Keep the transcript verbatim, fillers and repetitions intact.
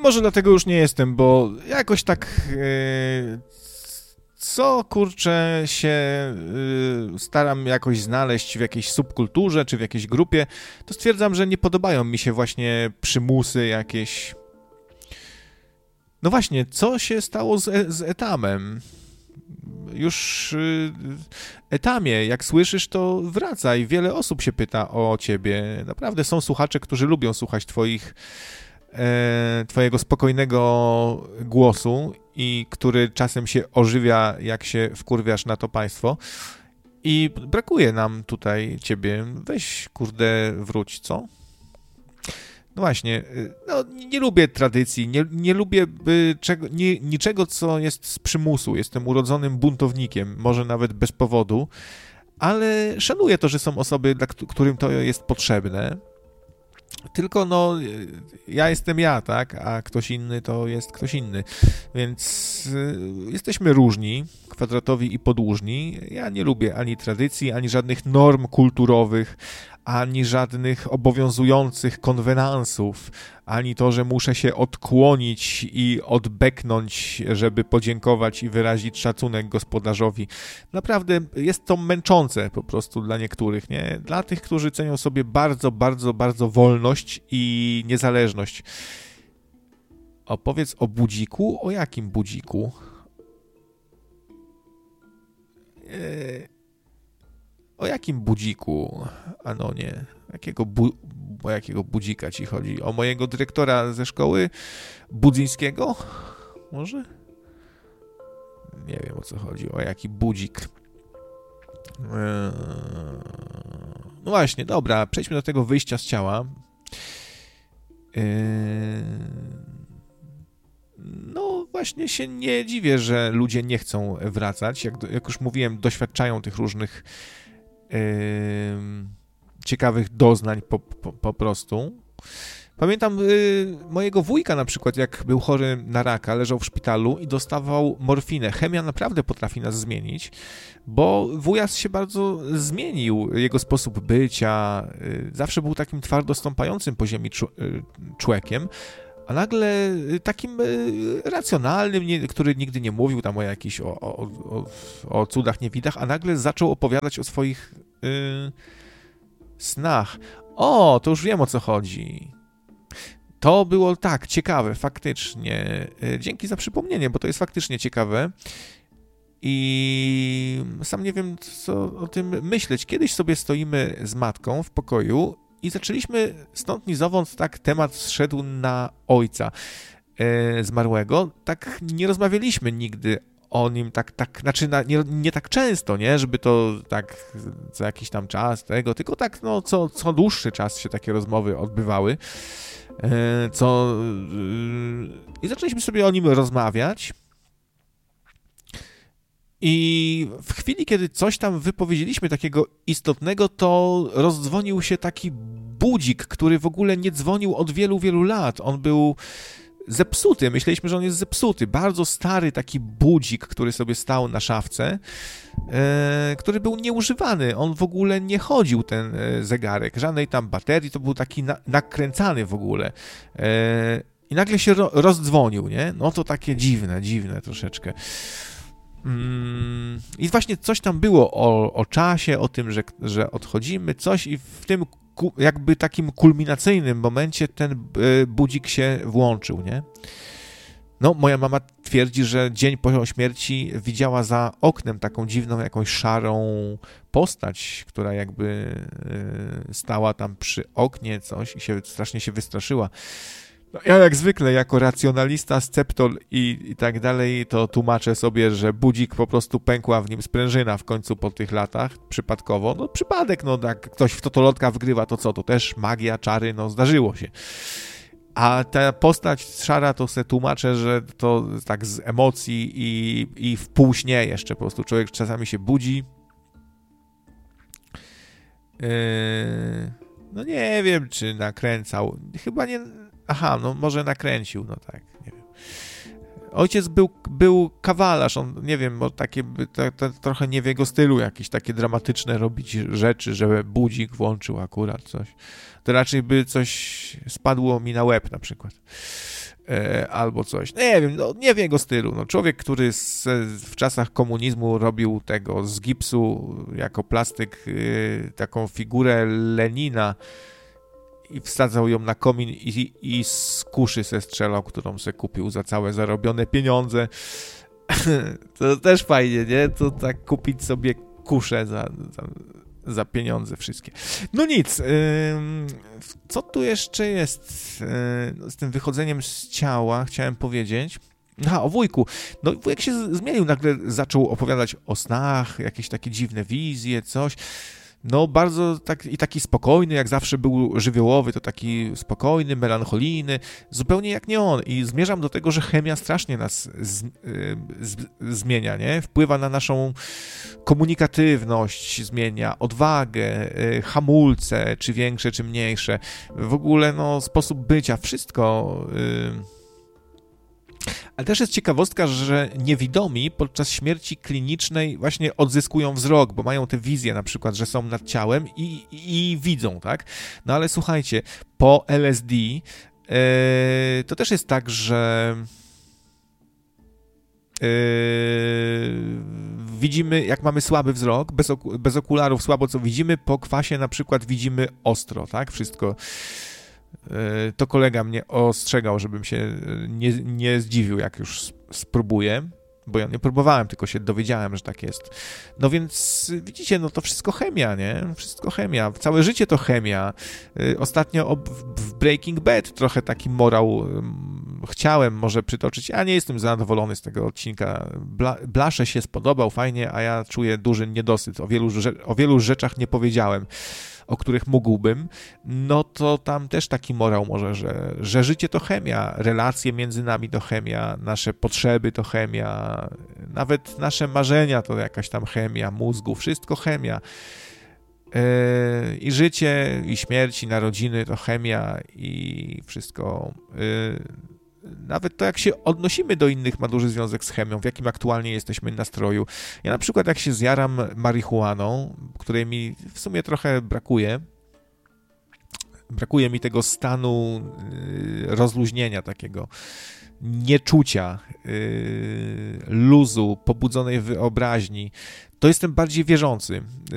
Może dlatego już nie jestem, bo jakoś tak yy, co, kurczę, się yy, staram jakoś znaleźć w jakiejś subkulturze czy w jakiejś grupie, to stwierdzam, że nie podobają mi się właśnie przymusy jakieś. No właśnie, co się stało z, z Etamem? Już yy, Etamie, jak słyszysz, to wracaj. Wiele osób się pyta o ciebie. Naprawdę są słuchacze, którzy lubią słuchać twoich e, twojego spokojnego głosu i który czasem się ożywia, jak się wkurwiasz na to państwo. I brakuje nam tutaj ciebie. Weź, kurde, wróć, co? No właśnie, no, nie lubię tradycji, nie, nie lubię y, czego, nie, niczego, co jest z przymusu. Jestem urodzonym buntownikiem, może nawet bez powodu, ale szanuję to, że są osoby, dla którym to jest potrzebne. Tylko no, ja jestem ja, tak, a ktoś inny to jest ktoś inny, więc y, jesteśmy różni, kwadratowi i podłużni. Ja nie lubię ani tradycji, ani żadnych norm kulturowych, ani żadnych obowiązujących konwenansów, ani to, że muszę się odkłonić i odbeknąć, żeby podziękować i wyrazić szacunek gospodarzowi. Naprawdę jest to męczące po prostu dla niektórych, nie? Dla tych, którzy cenią sobie bardzo, bardzo, bardzo wolność i niezależność. Opowiedz o budziku? O jakim budziku? Eee... O jakim budziku, Anonie? Jakiego bu- o jakiego budzika ci chodzi? O mojego dyrektora ze szkoły budzyńskiego? Może? Nie wiem, o co chodzi. O jaki budzik. Eee... No właśnie, dobra. Przejdźmy do tego wyjścia z ciała. Eee... No właśnie się nie dziwię, że ludzie nie chcą wracać. Jak, jak już mówiłem, doświadczają tych różnych Yy, ciekawych doznań po, po, po prostu. Pamiętam yy, mojego wujka na przykład, jak był chory na raka, leżał w szpitalu i dostawał morfinę. Chemia naprawdę potrafi nas zmienić, bo wujas się bardzo zmienił, jego sposób bycia. Yy, zawsze był takim twardo stąpającym po ziemi czu, yy, człowiekiem, a nagle takim y, racjonalnym, nie, który nigdy nie mówił tam o jakichś o, o, o, o cudach, niewidach, a nagle zaczął opowiadać o swoich y, snach. O, to już wiem, o co chodzi. To było tak ciekawe, faktycznie. Y, dzięki za przypomnienie, bo to jest faktycznie ciekawe. I sam nie wiem, co o tym myśleć. Kiedyś sobie stoimy z matką w pokoju i zaczęliśmy stąd ni zowąd, tak temat zszedł na ojca e, zmarłego. Tak nie rozmawialiśmy nigdy o nim, tak, tak znaczy na, nie, nie tak często, nie, żeby to tak za jakiś tam czas tego, tylko tak no co, co dłuższy czas się takie rozmowy odbywały. E, co e, i zaczęliśmy sobie o nim rozmawiać. I w chwili, kiedy coś tam wypowiedzieliśmy takiego istotnego, to rozdzwonił się taki budzik, który w ogóle nie dzwonił od wielu, wielu lat. On był zepsuty. Myśleliśmy, że on jest zepsuty. Bardzo stary taki budzik, który sobie stał na szafce, e, który był nieużywany. On w ogóle nie chodził, ten zegarek. Żadnej tam baterii. To był taki na, nakręcany w ogóle. E, I nagle się ro, rozdzwonił, nie? No to takie dziwne, dziwne troszeczkę. I właśnie coś tam było o, o czasie, o tym, że, że odchodzimy, coś i w tym ku, jakby takim kulminacyjnym momencie ten budzik się włączył, nie? No, moja mama twierdzi, że dzień po śmierci widziała za oknem taką dziwną, jakąś szarą postać, która jakby stała tam przy oknie, coś i się strasznie się wystraszyła. No, ja jak zwykle, jako racjonalista, sceptol i, i tak dalej, to tłumaczę sobie, że budzik po prostu pękła w nim sprężyna w końcu po tych latach, przypadkowo. No przypadek, no jak ktoś w totolotka wygrywa, to co, to też magia, czary, no zdarzyło się. A ta postać szara to se tłumaczę, że to tak z emocji i, i w półśnie jeszcze po prostu człowiek czasami się budzi. Yy, no nie wiem, czy nakręcał. Chyba nie... Aha, no może nakręcił, no tak, nie wiem. Ojciec był, był kawalarz, on, nie wiem, bo takie, to, to, trochę nie w jego stylu jakieś takie dramatyczne robić rzeczy, żeby budzik włączył akurat coś. To raczej by coś spadło mi na łeb na przykład. e, albo coś. Nie wiem, no, nie w jego stylu. No, człowiek, który z, w czasach komunizmu robił tego z gipsu jako plastyk e, taką figurę Lenina i wsadzał ją na komin i, i z kuszy se strzelał, którą se kupił za całe zarobione pieniądze. To też fajnie, nie? To tak kupić sobie kuszę za, za, za pieniądze wszystkie. No nic. Yy, co tu jeszcze jest yy, z tym wychodzeniem z ciała? Chciałem powiedzieć. Aha, o wujku. No wujek się zmienił, nagle zaczął opowiadać o snach, jakieś takie dziwne wizje, coś. No bardzo tak, i taki spokojny, jak zawsze był żywiołowy, to taki spokojny, melancholijny, zupełnie jak nie on. I zmierzam do tego, że chemia strasznie nas z, z, zmienia, nie? Wpływa na naszą komunikatywność, zmienia odwagę, hamulce, czy większe, czy mniejsze. W ogóle no, sposób bycia, wszystko... Ale też jest ciekawostka, że niewidomi podczas śmierci klinicznej właśnie odzyskują wzrok, bo mają te wizje na przykład, że są nad ciałem i, i, i widzą, tak? No ale słuchajcie, po L S D yy, to też jest tak, że yy, widzimy, jak mamy słaby wzrok, bez, oku, bez okularów słabo co widzimy, po kwasie na przykład widzimy ostro, tak? Wszystko. To kolega mnie ostrzegał, żebym się nie, nie zdziwił, jak już spróbuję, bo ja nie próbowałem, tylko się dowiedziałem, że tak jest. No więc widzicie, no to wszystko chemia, nie? Wszystko chemia. Całe życie to chemia. Ostatnio w Breaking Bad trochę taki morał chciałem może przytoczyć. Ja nie jestem zadowolony z tego odcinka. Bla, Blasze się spodobał, fajnie, a ja czuję duży niedosyt. O wielu, o wielu rzeczach nie powiedziałem, o których mógłbym, no to tam też taki morał może, że, że życie to chemia, relacje między nami to chemia, nasze potrzeby to chemia, nawet nasze marzenia to jakaś tam chemia mózgu, wszystko chemia. Yy, I życie, i śmierć, i narodziny to chemia i wszystko... Yy, Nawet to, jak się odnosimy do innych, ma duży związek z chemią, w jakim aktualnie jesteśmy nastroju. Ja na przykład, jak się zjaram marihuaną, której mi w sumie trochę brakuje, brakuje mi tego stanu rozluźnienia, takiego nieczucia, luzu, pobudzonej wyobraźni, to jestem bardziej wierzący.